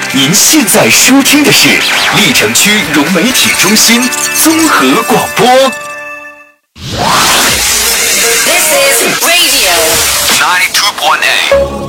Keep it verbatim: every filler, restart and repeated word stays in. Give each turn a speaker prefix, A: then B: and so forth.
A: 您现在收听的是历城区融媒体中心综合广播。
B: This is Radio ninety-two point eight